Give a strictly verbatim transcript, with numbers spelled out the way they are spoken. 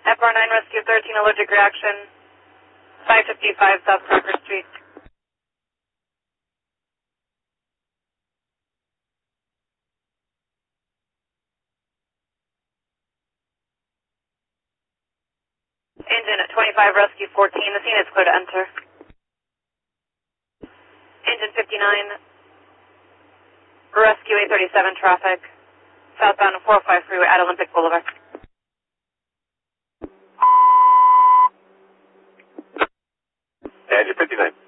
F R nine Rescue thirteen, allergic reaction, five fifty-five South Crocker Street. Engine at twenty-five Rescue fourteen, the scene is clear to enter. Engine fifty-nine, Rescue eight thirty-seven traffic, southbound four oh five freeway at Olympic Boulevard. Engine fifty-nine.